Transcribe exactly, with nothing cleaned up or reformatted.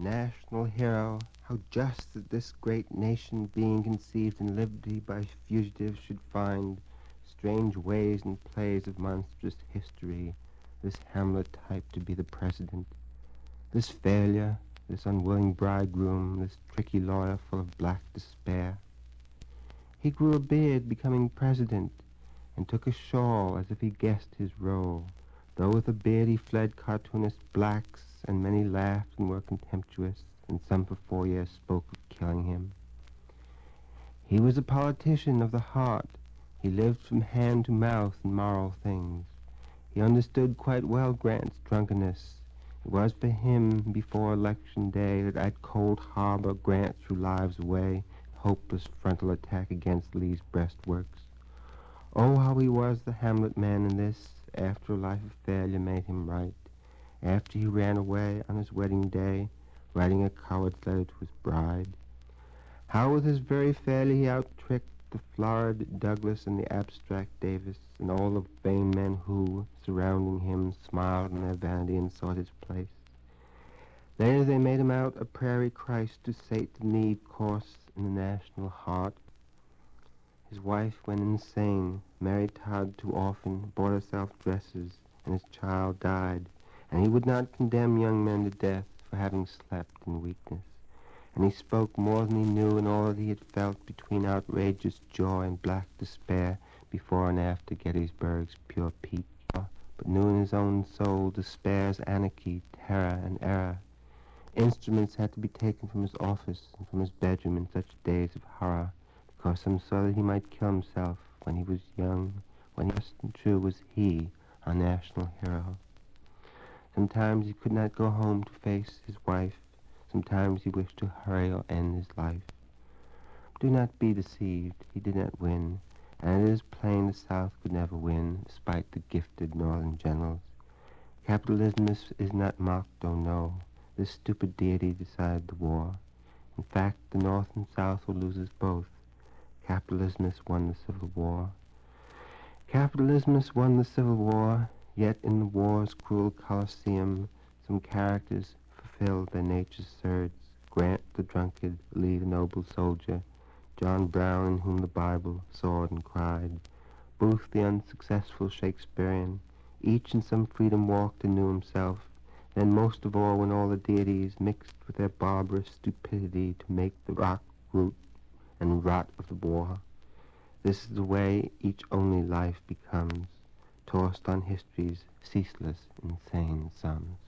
national hero, how just that this great nation, being conceived in liberty by fugitives, should find strange ways and plays of monstrous history, this Hamlet type to be the president. This failure, this unwilling bridegroom, this tricky lawyer full of black despair. He grew a beard becoming president, and took a shawl as if he guessed his role, though with a beard he fled cartoonist blacks, and many laughed and were contemptuous, and some for four years spoke of killing him. He was a politician of the heart. He lived from hand to mouth in moral things. He understood quite well Grant's drunkenness. It was for him, before election day, that at Cold Harbor Grant threw lives away, hopeless frontal attack against Lee's breastworks. Oh, how he was the Hamlet man in this, after a life of failure made him right, after he ran away on his wedding day, writing a coward's letter to his bride. How with his very failure he out-tricked the florid Douglas and the abstract Davis, and all the vain men who, surrounding him, smiled in their vanity and sought his place. Later they made him out a prairie Christ to sate the need course in the national heart. His wife went insane, married Todd too often, bought herself dresses, and his child died, and he would not condemn young men to death for having slept in weakness. And he spoke more than he knew in all that he had felt between outrageous joy and black despair before and after Gettysburg's pure peach, but knew in his own soul despair's anarchy, terror, and error. Instruments had to be taken from his office and from his bedroom in such days of horror, because some saw that he might kill himself when he was young, when just and true was he, our national hero. Sometimes he could not go home to face his wife. Sometimes he wished to hurry or end his life. Do not be deceived. He did not win, and it is plain the South could never win, despite the gifted Northern generals. Capitalism is, is not mocked, oh no. This stupid deity decided the war. In fact, the North and South will lose us both. Capitalism has won the Civil War. Capitalism has won the Civil War, yet in the war's cruel Colosseum, some characters fulfilled their nature's surge. Grant the drunkard, Lee the noble soldier, John Brown in whom the Bible soared and cried, Booth the unsuccessful Shakespearean, each in some freedom walked and knew himself, then most of all when all the deities mixed with their barbarous stupidity to make the rock root and rot of the war. This is the way each only life becomes, tossed on history's ceaseless, insane sums.